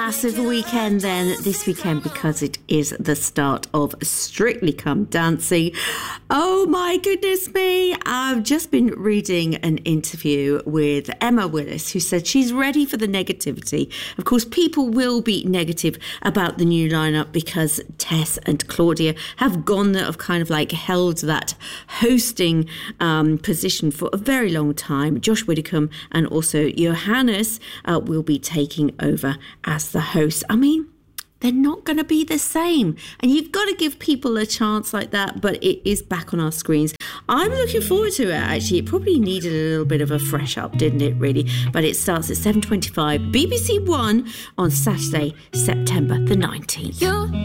massive weekend then this weekend because it is the start of Strictly Come Dancing. Oh my goodness me. I've just been reading an interview with Emma Willis, who said she's ready for the negativity. Of course, people will be negative about the new lineup because Tess and Claudia have kind of like held that hosting position for a very long time. Josh Widdicombe and also Johannes will be taking over as the host. I mean, they're not going to be the same. And you've got to give people a chance like that, but it is back on our screens. I'm looking forward to it, actually. It probably needed a little bit of a fresh up, didn't it, really? But it starts at 7:25, BBC One on Saturday, September the 19th.